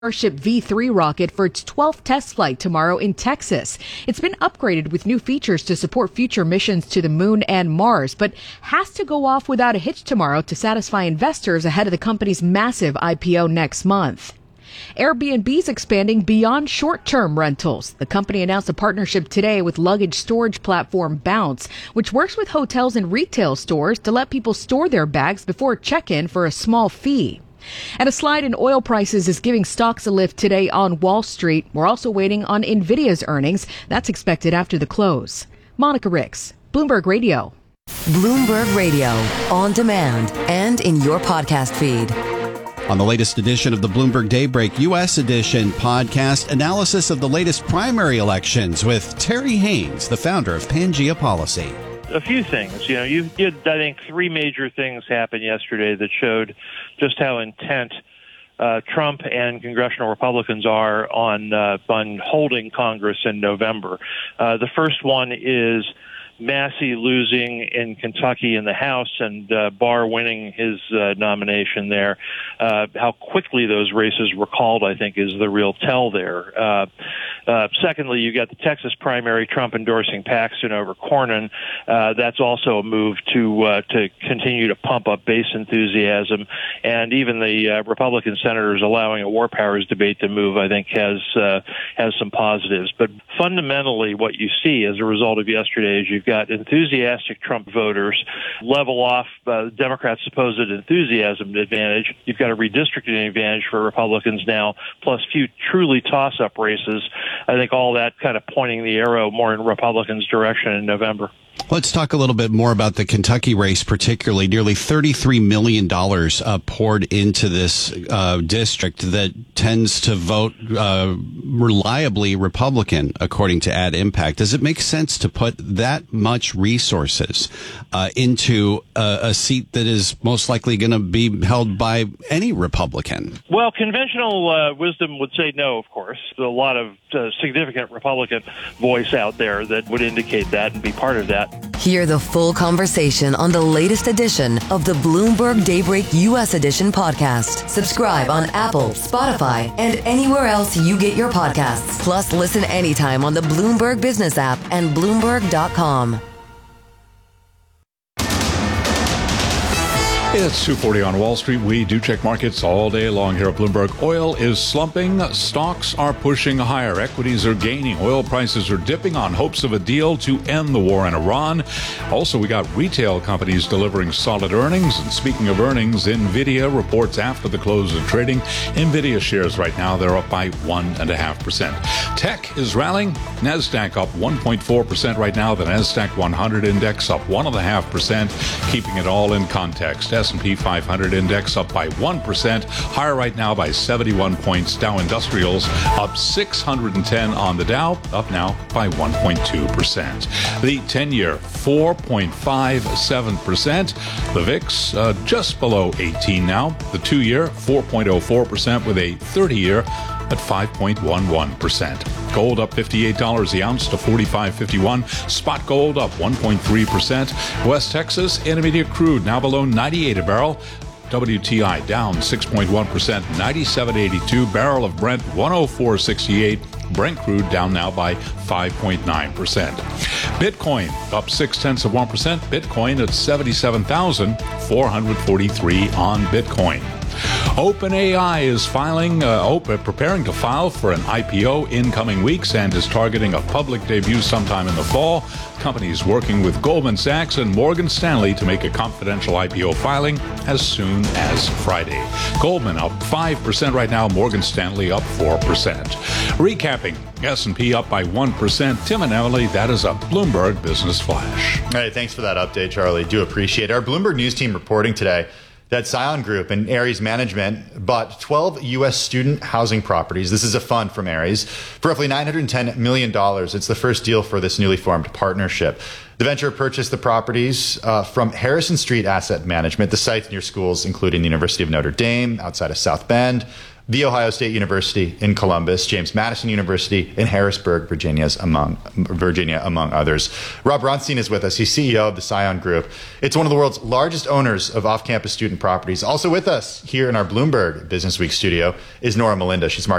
Starship V3 rocket for its 12th test flight tomorrow in Texas. It's been upgraded with new features to support future missions to the moon and Mars, but has to go off without a hitch tomorrow to satisfy investors ahead of the company's massive IPO next month. Airbnb's expanding beyond short-term rentals. The company announced a partnership today with luggage storage platform Bounce, which works with hotels and retail stores to let people store their bags before check-in for a small fee. And a slide in oil prices is giving stocks a lift today on Wall Street. We're also waiting on Nvidia's earnings. That's expected after the close. Monica Ricks, Bloomberg Radio. Bloomberg Radio, on demand and in your podcast feed. On the latest edition of the Bloomberg Daybreak U.S. edition podcast, analysis of the latest primary elections with Terry Haynes, the founder of Pangea Policy. A few things. You did, I think, three major things happen yesterday that showed just how intent Trump and congressional Republicans are on holding Congress in November. The first one is Massey losing in Kentucky in the House and Barr winning his nomination there. How quickly those races were called, I think, is the real tell there. Secondly, you got the Texas primary, Trump endorsing Paxton over Cornyn. That's also a move to continue to pump up base enthusiasm. And even the Republican senators allowing a war powers debate to move, I think, has some positives. But fundamentally, what you see as a result of yesterday is you've got enthusiastic Trump voters level off Democrats' supposed enthusiasm advantage. You've got a redistricting advantage for Republicans now, plus few truly toss-up races. I think all that kind of pointing the arrow more in Republicans' direction in November. Let's talk a little bit more about the Kentucky race, particularly. Nearly $33 million poured into this district that tends to vote reliably Republican, according to Ad Impact. Does it make sense to put that much resources into a seat that is most likely going to be held by any Republican? Well, conventional wisdom would say no, of course. There's a lot of significant Republican voice out there that would indicate that and be part of that. Hear the full conversation on the latest edition of the Bloomberg Daybreak U.S. Edition podcast. Subscribe on Apple, Spotify, and anywhere else you get your podcasts. Plus, listen anytime on the Bloomberg Business app and Bloomberg.com. It's 2:40 on Wall Street. We do check markets all day long here at Bloomberg. Oil is slumping. Stocks are pushing higher. Equities are gaining. Oil prices are dipping on hopes of a deal to end the war in Iran. Also, we got retail companies delivering solid earnings. And speaking of earnings, Nvidia reports after the close of trading. Nvidia shares right now, they're up by 1.5%. Tech is rallying. NASDAQ up 1.4% right now. The NASDAQ 100 index up 1.5%, keeping it all in context. S&P 500 index up by 1%, higher right now by 71 points. Dow Industrials up 610 on the Dow, up now by 1.2%. The 10-year 4.57%. The VIX just below 18 now. The 2-year 4.04% with a 30-year at 5.11%. Gold up $58 the ounce to $45.51. Spot gold up 1.3%. West Texas intermediate crude now below 98 a barrel. WTI down 6.1%, 97.82. Barrel of Brent 104.68. Brent crude down now by 5.9%. Bitcoin up 0.6%. Bitcoin at 77,443 on Bitcoin. OpenAI is preparing to file for an IPO in coming weeks and is targeting a public debut sometime in the fall. Companies working with Goldman Sachs and Morgan Stanley to make a confidential IPO filing as soon as Friday. Goldman up 5% right now, Morgan Stanley up 4%. Recapping, S&P up by 1%. Tim and Emily, that is a Bloomberg Business Flash. All right, thanks for that update, Charlie. Do appreciate it. Our Bloomberg News team reporting today that Scion Group and Ares Management bought 12 U.S. student housing properties. This is a fund from Ares for roughly $910 million. It's the first deal for this newly formed partnership. The venture purchased the properties from Harrison Street Asset Management, the sites near schools including the University of Notre Dame, outside of South Bend, The Ohio State University in Columbus, James Madison University in Harrisburg, Virginia, among others. Rob Bronstein is with us. He's CEO of the Scion Group. It's one of the world's largest owners of off-campus student properties. Also with us here in our Bloomberg Business Week studio is Nora Melinda. She's